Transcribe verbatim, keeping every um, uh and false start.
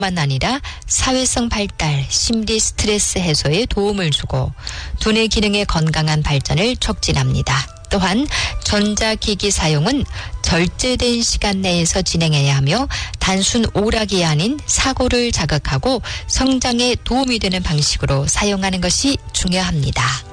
만 아니라 사회성 발달, 심리 스트레스 해소에 도움을 주고 두뇌 기능의 건강한 발전을 촉진합니다. 또한 전자기기 사용은 절제된 시간 내에서 진행해야 하며 단순 오락이 아닌 사고를 자극하고 성장에 도움이 되는 방식으로 사용하는 것이 중요합니다.